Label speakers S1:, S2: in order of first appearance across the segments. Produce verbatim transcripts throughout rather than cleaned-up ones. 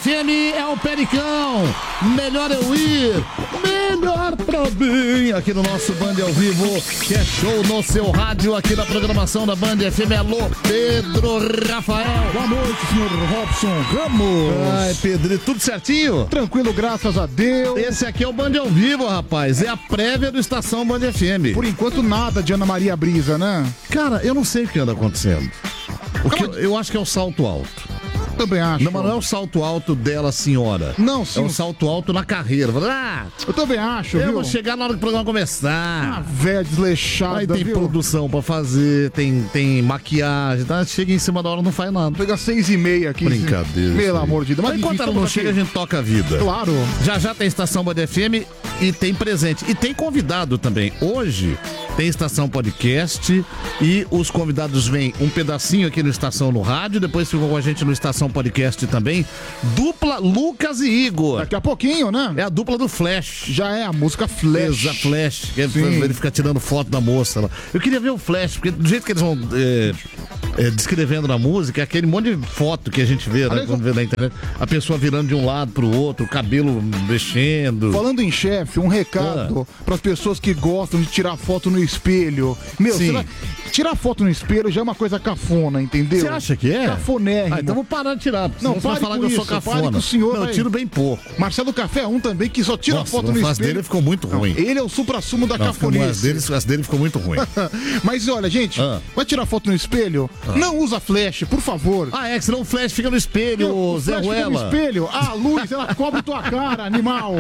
S1: F M é o Pericão. Melhor eu ir, melhor pra mim. Aqui no nosso Band ao vivo, que é show no seu rádio, aqui na programação da Band F M. Alô, Pedro Rafael.
S2: Boa noite, senhor Robson Ramos.
S1: Ai, Pedro, tudo certinho?
S2: Tranquilo, graças a Deus.
S1: Esse aqui é o Band ao vivo, rapaz. É a prévia do Estação Band F M.
S2: Por enquanto, nada de Ana Maria Brisa, né?
S1: Cara, eu não sei o que anda acontecendo. O que eu, eu acho que é o salto alto.
S2: Também acho.
S1: Não, mas não é o salto alto dela, senhora.
S2: Não, sim.
S1: É o salto alto na carreira. Ah,
S2: eu também acho,
S1: eu
S2: viu?
S1: vou chegar na hora que o programa começar.
S2: Ah, velha desleixada,
S1: aí tem
S2: viu?
S1: produção pra fazer, tem, tem maquiagem, tá? Chega em cima da hora, não faz nada.
S2: Chega às seis e meia aqui.
S1: Brincadeira.
S2: Pelo amor de Deus.
S1: Mas enquanto ela não chega, a gente toca a vida.
S2: Claro.
S1: Já já tem Estação Band F M e tem presente. E tem convidado também. Hoje tem Estação Podcast e os convidados vêm um pedacinho aqui no Estação no Rádio, depois ficam com a gente no Estação Podcast também. Dupla Lucas e Igor.
S2: Daqui a pouquinho, né?
S1: É a dupla do Flash.
S2: Já é a música Flash.
S1: Exa Flash. Que ele fica tirando foto da moça lá. Eu queria ver o Flash, porque do jeito que eles vão é, é, descrevendo na música, é aquele monte de foto que a gente vê, né? Quando vê na internet. A pessoa virando de um lado pro outro, o cabelo mexendo.
S2: Falando em chefe, um recado ah. para as pessoas que gostam de tirar foto no espelho. Meu, você vai... tirar foto no espelho já é uma coisa cafona, entendeu?
S1: Você acha que é?
S2: Cafonérrimo.
S1: Ah, então vou parar de tirar.
S2: Não, pare
S1: falar
S2: com
S1: que eu
S2: isso,
S1: sou cafona.
S2: pare com o senhor.
S1: Não,
S2: vai...
S1: eu tiro bem pouco.
S2: Marcelo Café é um também que só tira
S1: Nossa,
S2: foto no espelho.
S1: As dele ficou muito ruim.
S2: Não, ele é o supra-sumo da
S1: não,
S2: cafonice.
S1: As dele, as dele ficou muito ruim.
S2: Mas olha, gente, ah. vai tirar foto no espelho? Ah. Não usa flash, por favor.
S1: Ah, é que senão o flash fica no espelho,
S2: Meu,
S1: Zé
S2: Ruela. Fica no espelho. Ah, a luz, ela cobre tua cara, animal.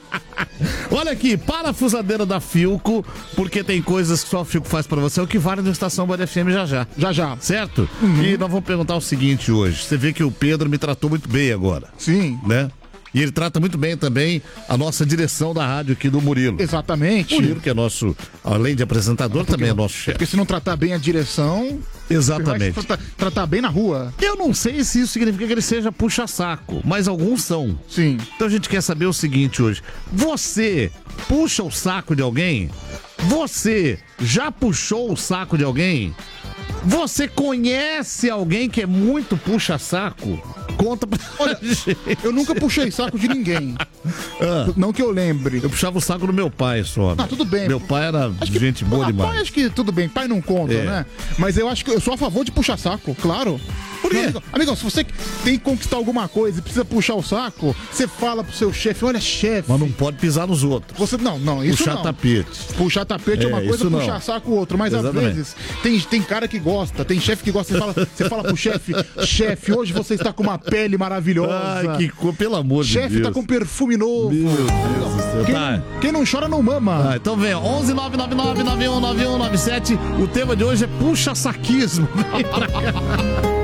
S1: Olha aqui, parafusadeira da Philco, porque tem coisas que só a Philco faz pra você, é o que vale no Estação Band F M já já.
S2: Já já.
S1: Certo?
S2: Uhum.
S1: E nós vamos perguntar o seguinte hoje. Você vê que o Pedro me tratou muito bem agora.
S2: Sim.
S1: Né? E ele trata muito bem também a nossa direção da rádio aqui do Murilo.
S2: Exatamente.
S1: Murilo, que é nosso, além de apresentador, é também é nosso chefe.
S2: Porque se não tratar bem a direção...
S1: Exatamente.
S2: Vai tratar, tratar bem na rua.
S1: Eu não sei se isso significa que ele seja puxa-saco, mas alguns são.
S2: Sim.
S1: Então a gente quer saber o seguinte hoje. Você puxa o saco de alguém? Você já puxou o saco de alguém? Você conhece alguém que é muito puxa-saco? Conta pra
S2: Olha, gente. Eu nunca puxei saco de ninguém. Ah, não que eu lembre.
S1: Eu puxava o saco do meu pai só.
S2: Ah, tudo bem.
S1: Meu pai era
S2: acho
S1: gente
S2: que,
S1: boa
S2: ah,
S1: demais.
S2: Pai, acho que tudo bem. Pai não conta, é. né? Mas eu acho que eu sou a favor de puxar saco, claro.
S1: Por quê?
S2: Amigo, amigão, se você tem que conquistar alguma coisa e precisa puxar o saco, você fala pro seu chefe, olha, chefe.
S1: Mas não pode pisar nos outros.
S2: Você, não, não, isso
S1: puxar
S2: não.
S1: tapete.
S2: Puxar tapete é, é uma coisa, puxar não. saco outro. Mas Exatamente. às vezes tem, tem cara que gosta, tem chefe que gosta. Você fala, você fala pro chefe, chefe, hoje você está com uma pele maravilhosa.
S1: Ai, que cor, pelo amor de
S2: Deus. Chefe tá com perfume novo.
S1: Meu Deus do céu.
S2: Quem,
S1: tá.
S2: quem não chora não mama.
S1: Ah, então vem, onze nove nove nove nove um nove um nove sete. O tema de hoje é puxa-saquismo. Vem pra cá.